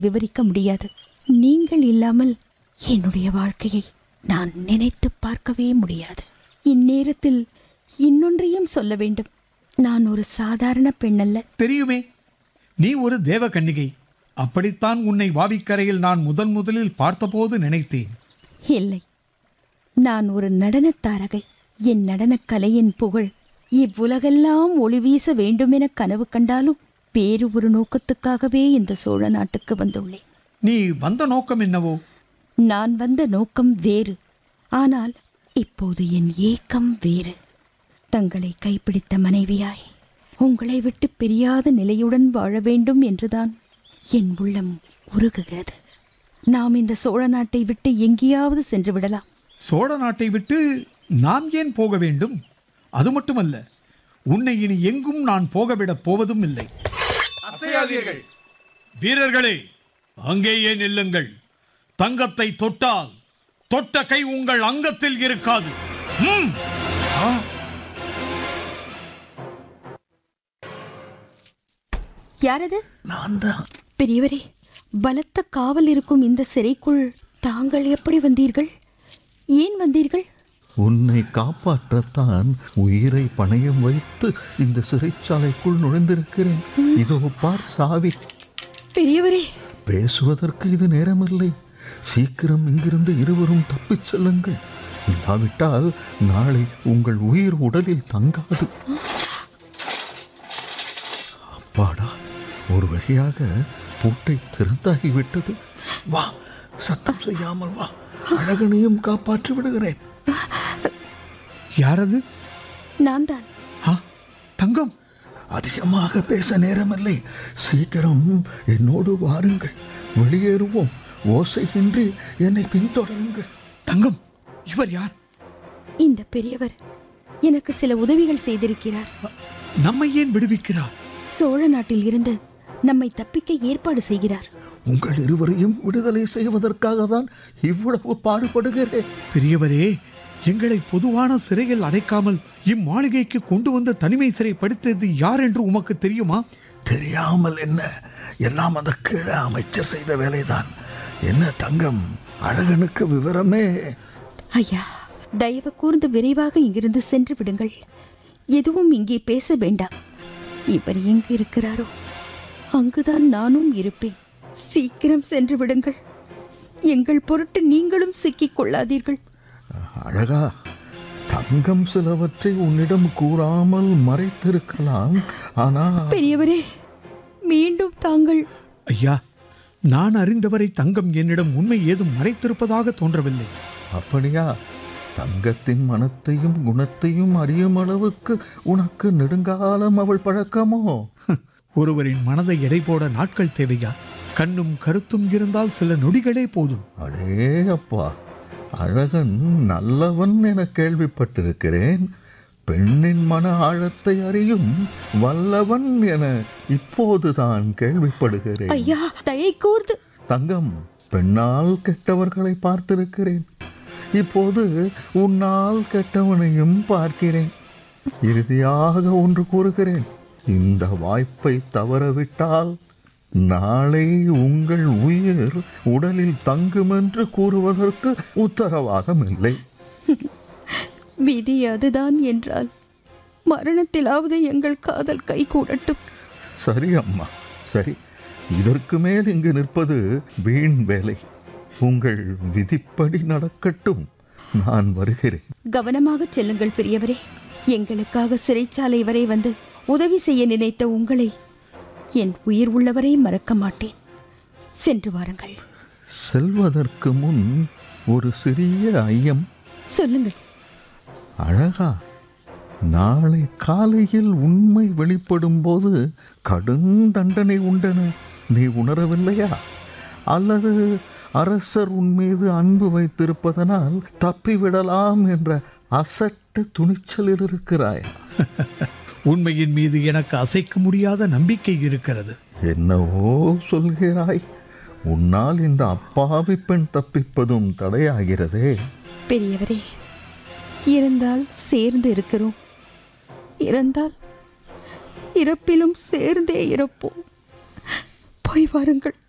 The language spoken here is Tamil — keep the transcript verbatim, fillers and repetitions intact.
விவரிக்க முடியாது. நீங்கள் இல்லாமல் என்னுடைய வாழ்க்கையை நான் நினைத்து பார்க்கவே முடியாது. இந்நேரத்தில் இன்னொன்றையும் சொல்ல வேண்டும். நான் ஒரு சாதாரண பெண்ணல்ல. தெரியுமே, நீ ஒரு தேவ கன்னிகை. அப்படித்தான் உன்னை வாவிக்கரையில் நான் முதன் முதலில் பார்த்தபோது நினைத்தேன். இல்லை, நான் ஒரு நடனத் தாரகை. என் நடனக் கலையின் புகழ் இவ்வுலகெல்லாம் ஒளி வீச வேண்டுமென கனவு கண்டாலும் வேறு ஒரு நோக்கத்துக்காகவே இந்த சோழ நாட்டுக்கு வந்துள்ளேன். நீ வந்த நோக்கம் என்னவோ? நான் வந்த நோக்கம் வேறு. ஆனால் இப்போது என் ஏக்கம் வேறு. தங்களை கைப்பிடித்த மனைவியாய் உங்களை விட்டு பிரியாத நிலையுடன் வாழ வேண்டும் என்றுதான் என் உள்ளம் உருகுகிறது. நாம் இந்த சோழ நாட்டை விட்டு எங்கேயாவது சென்று விடலாம். சோழ நாட்டை விட்டு நான் ஏன் போக வேண்டும்? அது மட்டுமல்ல, உன்னை இனி எங்கும் நான் போகவிடப் போவதும் இல்லை. வீரர்களே, அங்கேயே நில்லுங்கள். தங்கத்தை தொட்டால் தொட்ட கை உங்கள் அங்கத்தில் இருக்காது. யாரது? நான் தான். பெரியவரே, பலத்த காவல் இருக்கும் இந்த சிறைக்குள் தாங்கள் எப்படி வந்தீர்கள்? ஏன் வந்தீர்கள்? உன்னை காப்பாற்றத்தான் உயிரை பணயம் வைத்து இந்த சிறைச்சாலைக்குள் நுழைந்திருக்கிறேன். இதோ பார் சாவி. பெரியவரே, பேசுவதற்கு இது நேரமில்லை. சீக்கிரம் இங்கிருந்து இருவரும் தப்பிச் செல்லுங்கள். இல்லாவிட்டால் நாளை உங்கள் உயிர் உடலில் தங்காது. அப்பாடா, ஒரு வழியாக பூட்டை திறந்தாகிவிட்டது. வா, சத்தம் செய்யாமல் வா. அழகனையும் காப்பாற்றி விடுகிறேன். யாரது? நான் தான். தங்கம், அதிகமாக பேச நேரமில்லை. சீக்கிரம் என்னோடு வாருங்கள். வெளியேறுவோம். ஓசையின்றி என்னை பின்தொடருங்கள். தங்கம், இவர் யார்? இந்த பெரியவர் எனக்கு சில உதவிகள் செய்திருக்கிறார். நம்மை ஏன் விடுவிக்கிறார்? சோழ நாட்டில் இருந்து நம்மை தப்பிக்க ஏற்பாடு செய்கிறார். உங்கள் இருவரையும் விடுதலை செய்வதற்காக தான் இவ்வளவு பாடுபடுகிறேன். பெரியவரே, எங்களை பொதுவான சிறையில் அடைக்காமல் இம்மாளிகைக்கு கொண்டு வந்த தனிமை சிறை படுத்தது யார் என்று உமக்கு தெரியுமா? தெரியாமல் என்ன, எல்லாம் அந்த கீழ அமைச்சர் செய்த வேலைதான். என்ன தங்கம், அழகனுக்கு விவரமே? ஐயா, தயவு கூர்ந்து விரைவாக இங்கிருந்து சென்று விடுங்கள். எதுவும் இங்கே பேச வேண்டாம். இவர் எங்கு இருக்கிறாரோ அங்குதான் நானும் இருப்பேன். சீக்கிரம் சென்று விடுங்கள். எங்கள் பொருட்டு நீங்களும் சிக்கிக் கொள்ளாதீர்கள். அழகா, தங்கம் சிலவற்றை உன்னிடம் கூறாமல் மறைத்திருக்கலாம். ஆனால் பெரியவரே, மீண்டும் தாங்கள்... ஐயா, நான் அறிந்தவரை தங்கம் என்னிடம் உண்மை ஏதும் மறைத்திருப்பதாக தோன்றவில்லை. அப்படியா? தங்கத்தின் மனத்தையும் குணத்தையும் அறியும் அளவுக்கு உனக்கு நெடுங்காலம் அவள் பழக்கமோ? ஒருவரின் மனதை எடை போட நாட்கள் தேவையா? கண்ணும் கருத்தும் இருந்தால் சில நொடிகளே போதும். அடே அப்பா, அழகன் நல்லவன் என கேள்விப்பட்டிருக்கிறேன். பெண்ணின் மன ஆழத்தை அறியும் வல்லவன் என இப்போதுதான் கேள்விப்படுகிறேன். ஐயா, தயை கூர்ந்து... தங்கம், பெண்ணால் கெட்டவர்களை பார்த்திருக்கிறேன். இப்போது உன்னால் கெட்டவனையும் பார்க்கிறேன். இறுதியாக ஒன்று கூறுகிறேன். இந்த வாய்ப்பை தவறவிட்டால் நாளை உங்கள் உயிர் உடலில் தங்கும் என்று கூறுவதற்கு உத்தரவாதம் இல்லை. விதி அதுதான் என்றால் மரணத்திலாவது எங்கள் காதல் கை கூடட்டும். சரி அம்மா, சரி. இதற்கு மேல் இங்கு நிற்பது வீண் வேலை. உங்கள் விதிப்படி நடக்கட்டும். நான் வருகிறேன். கவனமாக செல்லுங்கள் பெரியவரே. எங்களுக்காக சிறைச்சாலை வரை வந்து உதவி செய்ய நினைத்த உங்களை என் உயிர் உள்ளவரை மறக்க மாட்டேன். சென்று வாருங்கள். செல்வதற்கு முன் ஒரு சிறிய ஐயம். சொல்லுங்கள். அழகா, நாளை காலையில் உண்மை வெளிப்படும் போது கடும் தண்டனை உண்டென நீ உணரவில்லையா? அல்லது அரசர் உன் மீது அன்பு வைத்திருப்பதனால் தப்பிவிடலாம் என்ற அசட்டு துணிச்சலில் இருக்கிறாயா? உண்மையின் மீது எனக்கு அசைக்க முடியாத நம்பிக்கை இருக்கிறது. என்னவோ சொல்கிறாய். உன்னால் இந்த அப்பாவி பெண் தப்பிப்பதும் தடையாகிறதே. பெரியவரே, இருந்தால் சேர்ந்து இருக்கிறோம். இறந்தால் இறப்பிலும் சேர்ந்தே இறப்போம். போய் வாருங்கள்.